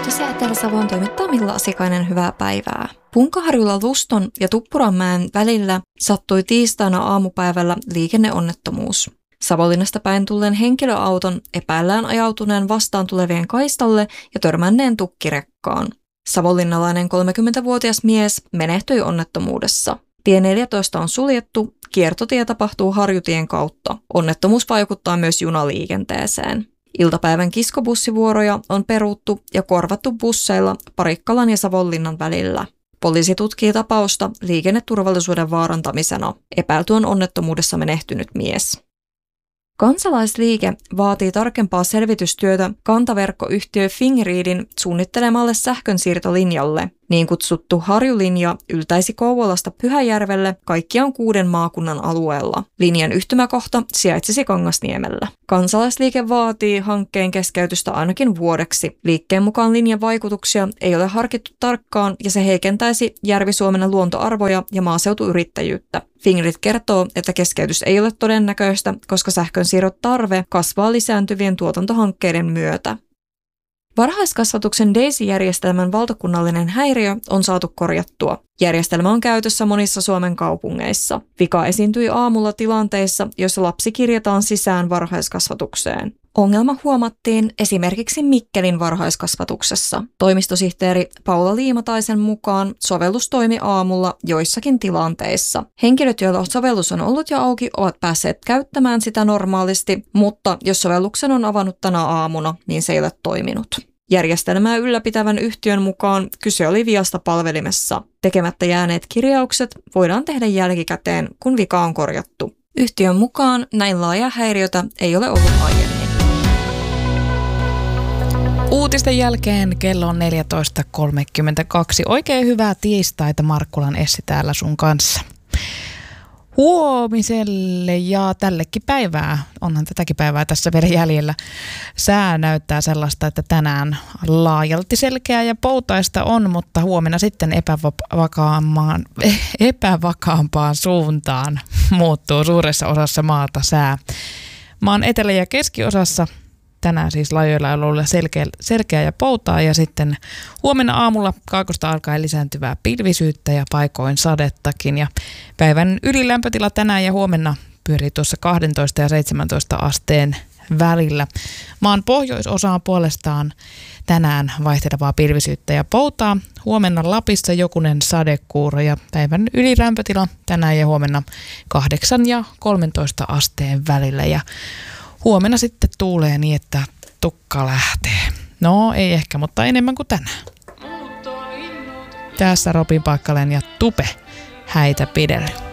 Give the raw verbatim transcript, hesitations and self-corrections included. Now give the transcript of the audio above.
Pohjois- ja Etelä-Savoon toimittaa Milla Asikainen, hyvää päivää. Punkaharjulla Luston ja Tuppuranmäen välillä sattui tiistaina aamupäivällä liikenneonnettomuus. Savonlinnasta päin tulleen henkilöauton epäillään ajautuneen vastaan tulevien kaistalle ja törmänneen tukkirekkaan. Savonlinnalainen kolmekymmentävuotias mies menehtyi onnettomuudessa. Tie neljätoista on suljettu, kiertotie tapahtuu Harjutien kautta. Onnettomuus vaikuttaa myös junaliikenteeseen. Iltapäivän kiskobussivuoroja on peruttu ja korvattu busseilla Parikkalan ja Savonlinnan välillä. Poliisi tutkii tapausta liikenneturvallisuuden vaarantamisena. Epäilty on onnettomuudessa menehtynyt mies. Kansalaisliike vaatii tarkempaa selvitystyötä kantaverkkoyhtiö Fingridin suunnittelemalle sähkönsiirtolinjalle. Niin kutsuttu Harjulinja yltäisi Kouvolasta Pyhäjärvelle kaikkiaan kuuden maakunnan alueella. Linjan yhtymäkohta sijaitsisi Kangasniemellä. Kansalaisliike vaatii hankkeen keskeytystä ainakin vuodeksi. Liikkeen mukaan linjan vaikutuksia ei ole harkittu tarkkaan ja se heikentäisi Järvi-Suomen luontoarvoja ja maaseutuyrittäjyyttä. Fingrid kertoo, että keskeytys ei ole todennäköistä, koska sähkönsiirron tarve kasvaa lisääntyvien tuotantohankkeiden myötä. Varhaiskasvatuksen Daisy-järjestelmän valtakunnallinen häiriö on saatu korjattua. Järjestelmä on käytössä monissa Suomen kaupungeissa. Vika esiintyi aamulla tilanteissa, joissa lapsi kirjataan sisään varhaiskasvatukseen. Ongelma huomattiin esimerkiksi Mikkelin varhaiskasvatuksessa. Toimistosihteeri Paula Liimataisen mukaan sovellus toimi aamulla joissakin tilanteissa. Henkilöt, joilla sovellus on ollut jo auki, ovat päässeet käyttämään sitä normaalisti, mutta jos sovelluksen on avannut tänä aamuna, niin se ei ole toiminut. Järjestelmää ylläpitävän yhtiön mukaan kyse oli viasta palvelimessa. Tekemättä jääneet kirjaukset voidaan tehdä jälkikäteen, kun vika on korjattu. Yhtiön mukaan näin laaja häiriötä ei ole ollut aiemmin. Uutisten jälkeen kello on neljätoista kolmekymmentäkaksi. Oikein hyvää tiistaita, Markkulan Essi täällä sun kanssa. Huomiselle ja tällekin päivää, onhan tätäkin päivää tässä vielä jäljellä, sää näyttää sellaista, että tänään laajalti selkeää ja poutaista on, mutta huomenna sitten epävakaampaan, epävakaampaan suuntaan muuttuu suuressa osassa maata sää. Maan etelä- ja keskiosassa tänään siis lajoilla on ollut selkeä, selkeä ja poutaa ja sitten huomenna aamulla kaakosta alkaen lisääntyvää pilvisyyttä ja paikoin sadettakin. Ja päivän ylilämpötila tänään ja huomenna pyörii tuossa kaksitoista ja seitsemäntoista asteen välillä. Maan pohjoisosaan puolestaan tänään vaihtelevaa pilvisyyttä ja poutaa. Huomenna Lapissa jokunen sadekuuro ja päivän ylilämpötila tänään ja huomenna kahdeksan ja kolmetoista asteen välillä. Ja huomenna sitten tuulee niin, että tukka lähtee. No, ei ehkä, mutta enemmän kuin tänään. Tässä Robin Pakkalen ja Tupe häitä pidellä.